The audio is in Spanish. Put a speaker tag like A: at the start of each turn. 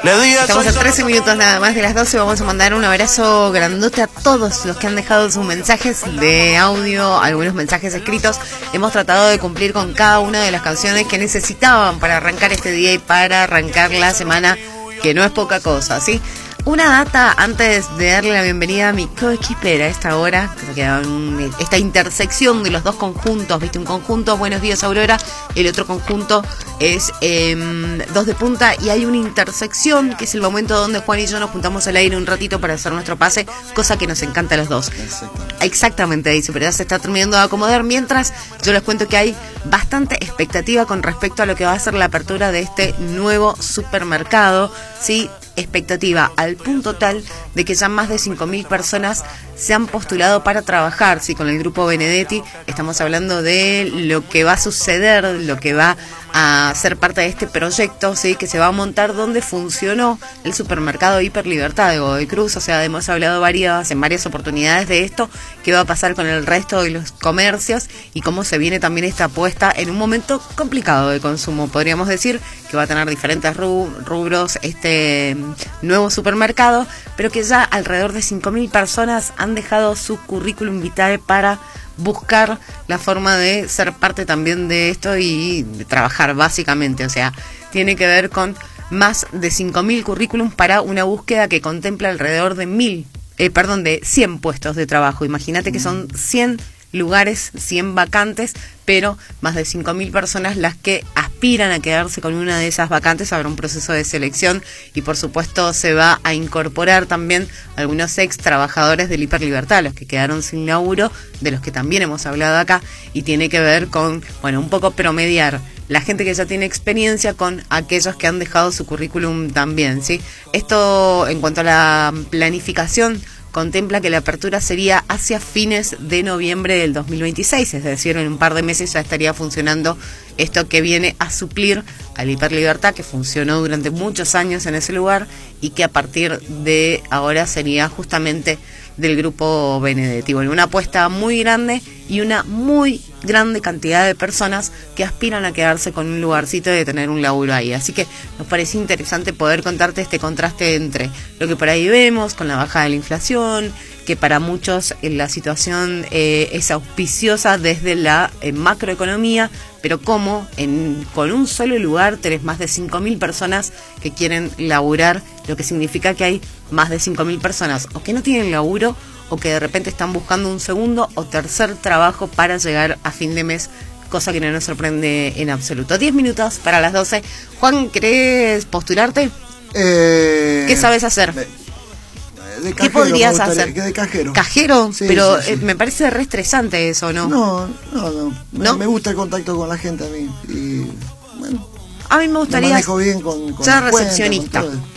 A: Estamos a 13 minutos nada más de las 12. Vamos a mandar un abrazo grandote a todos los que han dejado sus mensajes de audio, algunos mensajes escritos. Hemos tratado de cumplir con cada una de las canciones que necesitaban para arrancar este día y para arrancar la semana, que no es poca cosa, ¿sí? Una data antes de darle la bienvenida a mi coequipera a esta hora, que se queda en esta intersección de los dos conjuntos, ¿viste? Un conjunto, Buenos Días Aurora, el otro conjunto es Dos de Punta, y hay una intersección que es el momento donde Juan y yo nos juntamos al aire un ratito para hacer nuestro pase, cosa que nos encanta a los dos. Exactamente, dice, pero ya se está terminando de acomodar, mientras yo les cuento que hay bastante expectativa con respecto a lo que va a ser la apertura de este nuevo supermercado, ¿sí? Expectativa al punto tal de que ya más de 5.000 personas se han postulado para trabajar, ¿sí? Con el grupo Benedetti. Estamos hablando de lo que va a suceder, lo que va a ser parte de este proyecto, ¿sí? Que se va a montar donde funcionó el supermercado Hiper Libertad de Godoy Cruz. O sea, hemos hablado en varias oportunidades de esto, qué va a pasar con el resto de los comercios y cómo se viene también esta apuesta en un momento complicado de consumo. Podríamos decir que va a tener diferentes rubros este nuevo supermercado, pero que ya alrededor de 5.000 personas han dejado su currículum vitae para buscar la forma de ser parte también de esto y de trabajar básicamente. O sea, tiene que ver con más de 5.000 currículums para una búsqueda que contempla alrededor de 100 puestos de trabajo. Imagínate que son 100 lugares, 100 vacantes, pero más de 5.000 personas las que aspiran a quedarse con una de esas vacantes. Habrá un proceso de selección y por supuesto se va a incorporar también algunos ex trabajadores del Hiper Libertad, los que quedaron sin laburo, de los que también hemos hablado acá, y tiene que ver con, bueno, un poco promediar la gente que ya tiene experiencia con aquellos que han dejado su currículum también, ¿sí? Esto en cuanto a la planificación contempla que la apertura sería hacia fines de noviembre del 2026, es decir, en un par de meses ya estaría funcionando esto que viene a suplir al Hiper Libertad, que funcionó durante muchos años en ese lugar y que a partir de ahora sería justamente del grupo Benedetti. Bueno, una apuesta muy grande y una muy grande cantidad de personas que aspiran a quedarse con un lugarcito y de tener un laburo ahí. Así que nos parece interesante poder contarte este contraste entre lo que por ahí vemos con la bajada de la inflación, que para muchos la situación es auspiciosa desde la macroeconomía, pero como con un solo lugar tenés más de 5.000 personas que quieren laburar, lo que significa que hay más de 5.000 personas o que no tienen laburo o que de repente están buscando un segundo o tercer trabajo para llegar a fin de mes, cosa que no nos sorprende en absoluto. 10 minutos para las 12. Juan, ¿querés postularte? ¿Qué sabes hacer?
B: Cajero,
A: ¿qué podrías hacer?
B: De cajero.
A: ¿Cajero?
B: Sí,
A: pero
B: sí.
A: Me parece re estresante eso, ¿no?
B: No. Me gusta el contacto con la gente a mí. Y bueno,
A: a mí me gustaría
B: me manejo bien con
A: ser
B: cuentas,
A: recepcionista.
B: con todo.